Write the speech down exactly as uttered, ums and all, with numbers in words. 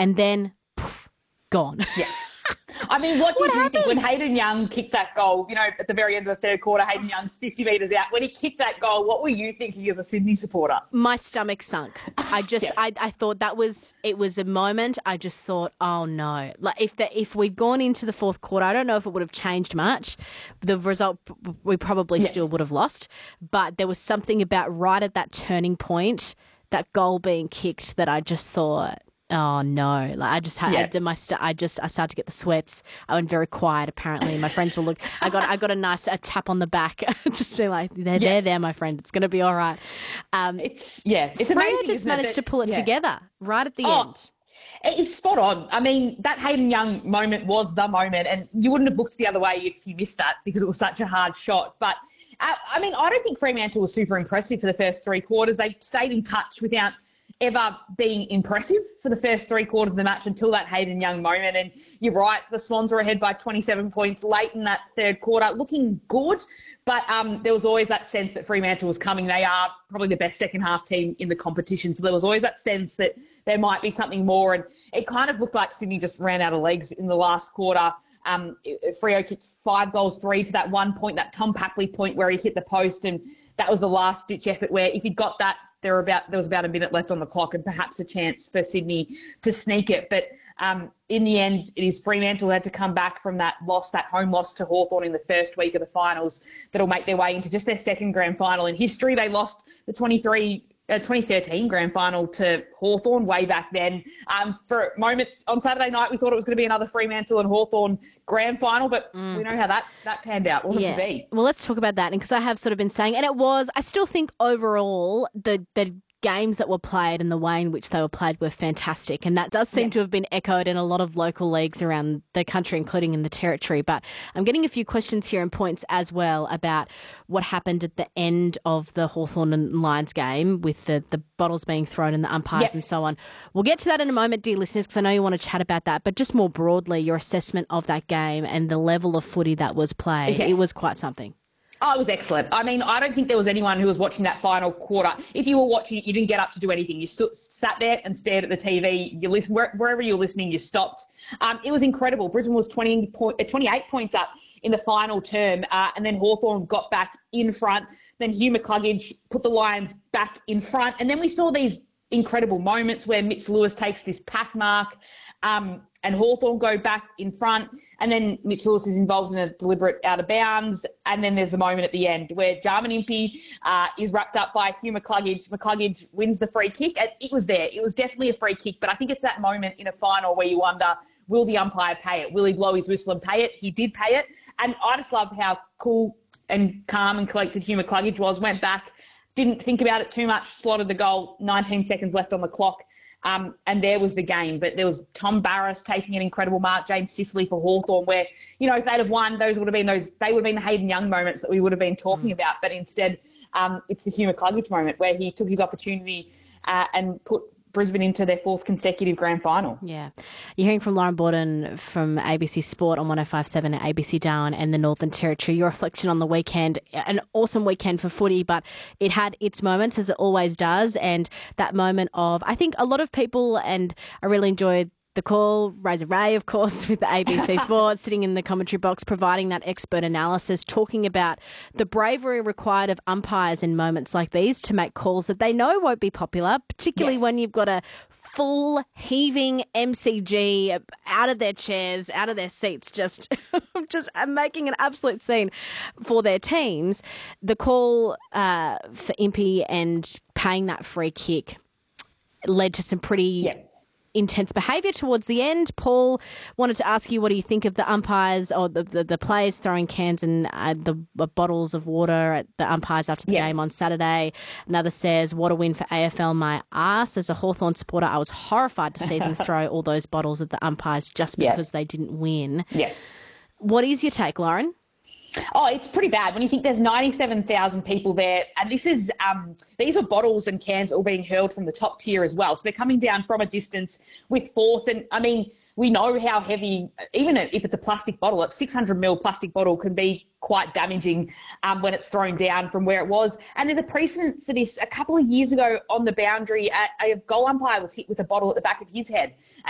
and then poof, gone. Yeah. I mean, what did What you happened? think when Hayden Young kicked that goal, you know, at the very end of the third quarter, Hayden Young's fifty metres out. When he kicked that goal, what were you thinking as a Sydney supporter? My stomach sunk. I just, Yeah. I, I thought that was, it was a moment. I just thought, oh no. Like if the, if we'd gone into the fourth quarter, I don't know if it would have changed much. The result, we probably Yeah. still would have lost. But there was something about right at that turning point, that goal being kicked, that I just thought, oh no! Like I just had, Yeah. I did my, st- I just, I started to get the sweats. I went very quiet. Apparently, my friends were look. I got, I got a nice a tap on the back, just being like, "They're Yeah. there, there, my friend. It's going to be all right." Um, It's, yeah, it's Freo amazing. just isn't it, managed that- to pull it yeah. together right at the Oh, end. It's spot on. I mean, that Hayden Young moment was the moment, and you wouldn't have looked the other way if you missed that because it was such a hard shot. But, uh, I mean, I don't think Fremantle was super impressive for the first three quarters. They stayed in touch without ever being impressive for the first three quarters of the match until that Hayden Young moment. And you're right, the Swans were ahead by twenty-seven points late in that third quarter, looking good. But um, there was always that sense that Fremantle was coming. They are probably the best second half team in the competition. So there was always that sense that there might be something more. And it kind of looked like Sydney just ran out of legs in the last quarter. Um, Freo kicked five goals, three to that one point, that Tom Papley point where he hit the post. And that was the last ditch effort where if he'd got that, there were about there was about a minute left on the clock and perhaps a chance for Sydney to sneak it. But um, in the end, it is Fremantle who had to come back from that loss, that home loss to Hawthorn in the first week of the finals, that'll make their way into just their second grand final in history. They lost the twenty-three, uh, twenty thirteen grand final to Hawthorn way back then. Um, for moments on Saturday night, we thought it was going to be another Fremantle and Hawthorn grand final, but mm. we know how that, that panned out. It wasn't Yeah. to be. Well, let's talk about that because I have sort of been saying, and it was, I still think overall the the games that were played and the way in which they were played were fantastic. And that does seem Yeah. to have been echoed in a lot of local leagues around the country, including in the Territory. But I'm getting a few questions here and points as well about what happened at the end of the Hawthorn and Lions game with the, the bottles being thrown and the umpires Yeah. and so on. We'll get to that in a moment, dear listeners, because I know you want to chat about that. But just more broadly, your assessment of that game and the level of footy that was played, Yeah. it was quite something. Oh, it was excellent. I mean, I don't think there was anyone who was watching that final quarter. If you were watching it, you didn't get up to do anything. You st- sat there and stared at the T V. You listen where, wherever you were listening, you stopped. Um, it was incredible. Brisbane was twenty point, uh, twenty-eight points up in the final term, uh, and then Hawthorn got back in front. Then Hugh McCluggage put the Lions back in front, and then we saw these incredible moments where Mitch Lewis takes this pack mark. Um, and Hawthorn go back in front, and then Mitch Lewis is involved in a deliberate out of bounds, and then there's the moment at the end where Jarman Impey uh, is wrapped up by Hugh McCluggage. McCluggage wins the free kick. And it was there. It was definitely a free kick, but I think it's that moment in a final where you wonder, will the umpire pay it? Will he blow his whistle and pay it? He did pay it, and I just love how cool and calm and collected Hugh McCluggage was, went back, didn't think about it too much, slotted the goal, nineteen seconds left on the clock. Um, and there was the game. But there was Tom Barras taking an incredible mark, James Sicily for Hawthorn, where, you know, if they'd have won, those would have been those, they would have been the Hayden Young moments that we would have been talking mm. about. But instead, um, it's the Hugh McCluggage moment where he took his opportunity uh, and put Brisbane into their fourth consecutive grand final. Yeah. You're hearing from Lauren Borden from A B C Sport on one oh five point seven at A B C Darwin and the Northern Territory. Your reflection on the weekend, an awesome weekend for footy, but it had its moments as it always does. And that moment of, I think a lot of people, and I really enjoyed the call, Razor Ray, of course, with the A B C Sports, sitting in the commentary box, providing that expert analysis, talking about the bravery required of umpires in moments like these to make calls that they know won't be popular, particularly yeah. when you've got a full heaving M C G out of their chairs, out of their seats, just, just making an absolute scene for their teams. The call uh, for Impey and paying that free kick led to some pretty... Yeah. intense behaviour towards the end. Paul wanted to ask you, what do you think of the umpires or the the, the players throwing cans and uh, the uh, bottles of water at the umpires after the yeah. game on Saturday? Another says, what a win for A F L, my arse. As a Hawthorn supporter, I was horrified to see them throw all those bottles at the umpires just because yeah. they didn't win. Yeah. What is your take, Lauren? Oh, it's pretty bad when you think there's ninety-seven thousand people there, and this is um, these are bottles and cans all being hurled from the top tier as well. So they're coming down from a distance with force, and I mean, we know how heavy, even if it's a plastic bottle, a six hundred mil plastic bottle can be quite damaging um, when it's thrown down from where it was. And there's a precedent for this. A couple of years ago on the boundary, a, a goal umpire was hit with a bottle at the back of his head.